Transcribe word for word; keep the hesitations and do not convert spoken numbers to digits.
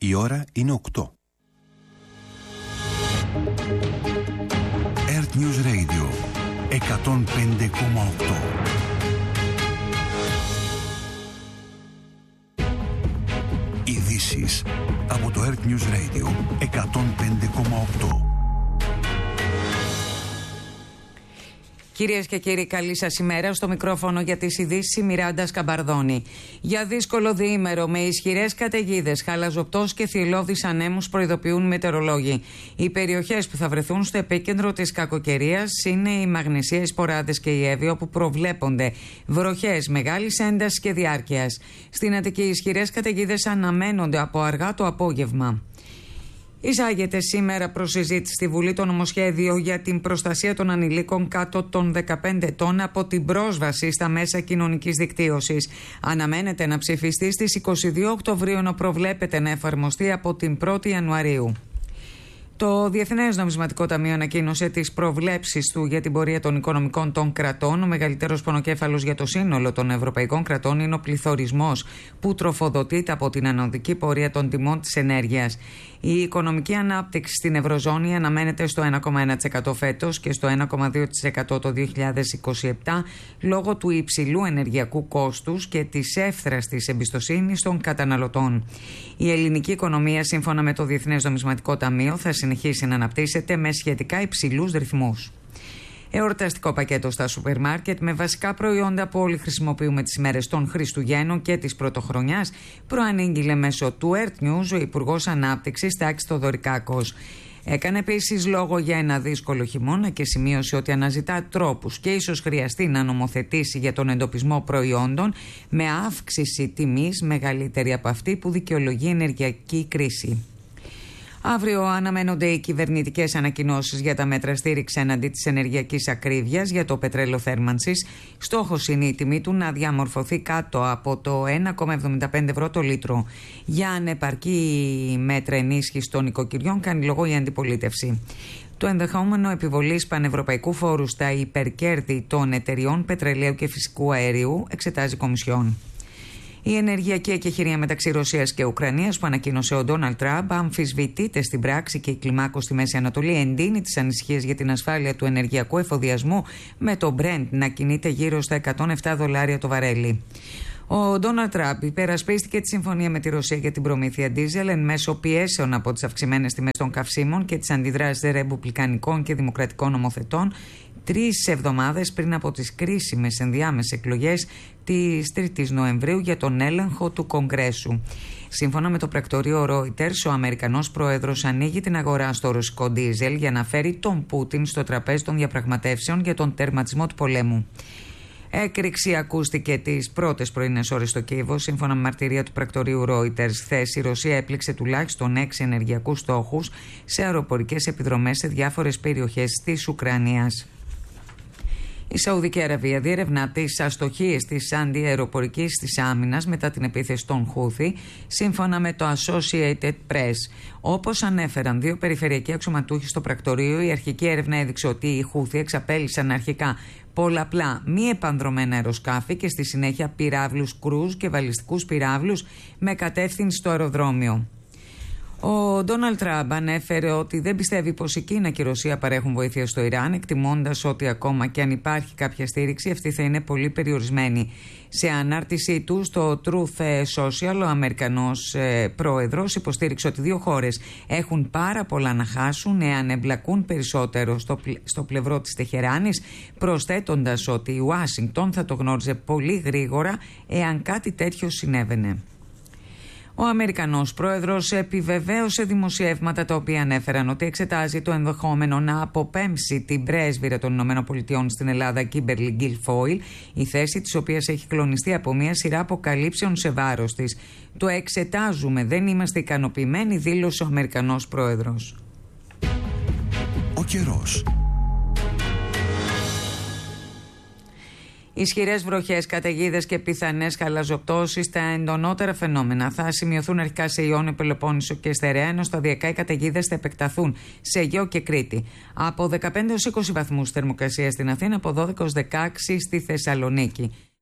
Η ώρα είναι οκτώ. Earth News Radio εκατόν πέντε κόμμα οκτώ. Ειδήσεις από το Earth News Radio εκατόν πέντε κόμμα οκτώ. Κυρίες και κύριοι, καλή σας ημέρα. Στο μικρόφωνο για τις ειδήσεις η Μιράντα Σκαμπαρδόνη. Για δύσκολο διήμερο με ισχυρές καταιγίδες, χαλαζοπτώσεις και θυελλώδεις ανέμους προειδοποιούν οι μετεωρολόγοι. Οι περιοχές που θα βρεθούν στο επίκεντρο της κακοκαιρίας είναι η Μαγνησία, οι Σποράδες και η Εύη, όπου προβλέπονται βροχές μεγάλης έντασης και διάρκειας. Στην Αττική, οι ισχυρές καταιγίδες αναμένονται από αργά το απόγευμα. Εισάγεται σήμερα προς συζήτηση στη Βουλή το νομοσχέδιο για την προστασία των ανηλίκων κάτω των δεκαπέντε ετών από την πρόσβαση στα μέσα κοινωνικής δικτύωσης. Αναμένεται να ψηφιστεί στις είκοσι δύο Οκτωβρίου, ενώ προβλέπεται να εφαρμοστεί από την πρώτη Ιανουαρίου. Το Διεθνές Νομισματικό Ταμείο ανακοίνωσε τις προβλέψεις του για την πορεία των οικονομικών των κρατών. Ο μεγαλύτερος πονοκέφαλος για το σύνολο των ευρωπαϊκών κρατών είναι ο πληθωρισμός, που τροφοδοτείται από την ανωδική πορεία των τιμών της ενέργειας. Η οικονομική ανάπτυξη στην Ευρωζώνη αναμένεται στο ένα κόμμα ένα τοις εκατό φέτος και στο ένα κόμμα δύο τοις εκατό το δύο χιλιάδες είκοσι επτά, λόγω του υψηλού ενεργειακού κόστους και της εύθραστης εμπιστοσύνης των καταναλωτών. Η ελληνική οικονομία, σύμφωνα με το Διεθνές Νομισματικό Ταμείο, θα συνεχίσει να αναπτύσσεται με σχετικά υψηλούς ρυθμούς. Εορταστικό πακέτο στα σούπερ μάρκετ με βασικά προϊόντα που όλοι χρησιμοποιούμε τις ημέρες των Χριστουγέννων και της Πρωτοχρονιάς, προανήγγειλε μέσω του Earth News ο Υπουργός Ανάπτυξης Τάκης Θοδωρικάκος. Έκανε επίσης λόγο για ένα δύσκολο χειμώνα και σημείωσε ότι αναζητά τρόπους και ίσως χρειαστεί να νομοθετήσει για τον εντοπισμό προϊόντων με αύξηση τιμής μεγαλύτερη από αυτή που δικαιολογεί η ενεργειακή κρίση. Αύριο αναμένονται οι κυβερνητικές ανακοινώσεις για τα μέτρα στήριξη εναντί της ενεργειακής ακρίβειας για το πετρέλαιο θέρμανσης. Στόχος είναι η τιμή του να διαμορφωθεί κάτω από το ένα κόμμα εβδομήντα πέντε ευρώ το λίτρο. Για ανεπαρκή μέτρα ενίσχυσης των οικοκυριών κάνει λόγο η αντιπολίτευση. Το ενδεχόμενο επιβολής πανευρωπαϊκού φόρου στα υπερκέρδη των εταιριών πετρελαίου και φυσικού αερίου εξετάζει η Κομισιόν. Η ενεργειακή εκεχηρία μεταξύ Ρωσίας και Ουκρανίας που ανακοίνωσε ο Ντόναλντ Τραμπ αμφισβητείται στην πράξη και η κλιμάκωση στη Μέση Ανατολή εντείνει τις ανησυχίες για την ασφάλεια του ενεργειακού εφοδιασμού, με το Brent να κινείται γύρω στα εκατόν επτά δολάρια το βαρέλι. Ο Ντόναλντ Τραμπ υπερασπίστηκε τη συμφωνία με τη Ρωσία για την προμήθεια ντίζελ εν μέσω πιέσεων από τις αυξημένες τιμές των καυσίμων και τις αντιδράσεις ρεπουμπλικανικών και δημοκρατικών νομοθετών, τρεις εβδομάδες πριν από τις κρίσιμες ενδιάμεσες εκλογές της τρίτης Νοεμβρίου για τον έλεγχο του Κογκρέσου. Σύμφωνα με το πρακτορείο Reuters, ο Αμερικανός πρόεδρος ανοίγει την αγορά στο ρωσικό ντίζελ για να φέρει τον Πούτιν στο τραπέζι των διαπραγματεύσεων για τον τερματισμό του πολέμου. Έκρηξη ακούστηκε τις πρώτες πρωινές ώρες στο Κίεβο. Σύμφωνα με μαρτυρία του πρακτορείου Reuters, χθες η Ρωσία έπληξε τουλάχιστον έξι ενεργειακούς στόχους σε αεροπορικές επιδρομές σε διάφορες περιοχές της Ουκρανίας. Η Σαουδική Αραβία διερευνά τις αστοχίες της αντιαεροπορικής της άμυνας μετά την επίθεση των Χούθι, σύμφωνα με το Associated Press. Όπως ανέφεραν δύο περιφερειακοί αξιωματούχοι στο πρακτορείο, η αρχική έρευνα έδειξε ότι οι Χούθι εξαπέλυσαν αρχικά πολλαπλά μη επανδρομένα αεροσκάφη και στη συνέχεια πυράβλους κρούζ και βαλιστικούς πυράβλους με κατεύθυνση στο αεροδρόμιο. Ο Ντόναλντ Τραμπ ανέφερε ότι δεν πιστεύει πως η Κίνα και η Ρωσία παρέχουν βοήθεια στο Ιράν, εκτιμώντας ότι ακόμα και αν υπάρχει κάποια στήριξη, αυτή θα είναι πολύ περιορισμένη. Σε ανάρτησή του στο Truth Social, ο Αμερικανός ε, πρόεδρος υποστήριξε ότι δύο χώρες έχουν πάρα πολλά να χάσουν εάν εμπλακούν περισσότερο στο, στο πλευρό της Τεχεράνης, προσθέτοντας ότι η Ουάσιγκτον θα το γνώριζε πολύ γρήγορα εάν κάτι τέτοιο συνέβαινε. Ο Αμερικανός πρόεδρος επιβεβαίωσε δημοσιεύματα τα οποία ανέφεραν ότι εξετάζει το ενδεχόμενο να αποπέμψει την πρέσβυρα των ΗΠΑ στην Ελλάδα, Κίμπερλι Γκίλφόιλ, η θέση της οποίας έχει κλονιστεί από μια σειρά αποκαλύψεων σε βάρος της. Το εξετάζουμε, δεν είμαστε ικανοποιημένοι, δήλωσε ο Αμερικανός πρόεδρος. Ο καιρός. Ισχυρές βροχές, καταιγίδες και πιθανές χαλαζοπτώσεις, τα εντονότερα φαινόμενα θα σημειωθούν αρχικά σε Ιόνιο, Πελοπόννησο και Στερεά, ενώ σταδιακά οι καταιγίδες θα επεκταθούν σε Αιγαίο και Κρήτη. Από δεκαπέντε έως είκοσι βαθμούς θερμοκρασία στην Αθήνα, από δώδεκα έως δεκαέξι στη Θεσσαλονίκη.